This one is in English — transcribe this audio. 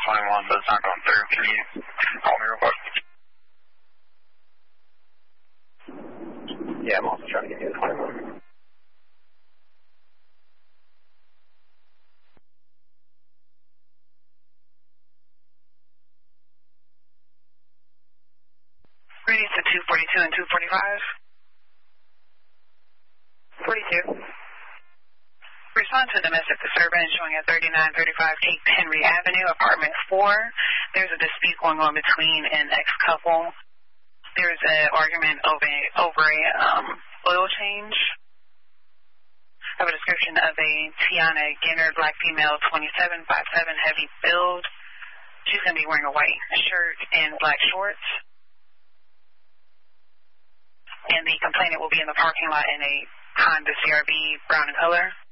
21, but it's not going through. Can you call me real quick? Yeah, I'm also trying to get you the 21. Ready to 242 and 245. 42. Respond to domestic disturbance showing at 3935 8 Henry Avenue, apartment 4. There's a dispute going on between an ex-couple. There's an argument over a oil change. I have a description of a Tiana Ginner, black female, 27'5'7", heavy build. She's going to be wearing a white shirt and black shorts. And the complainant will be in the parking lot in a Honda CRV, brown in color.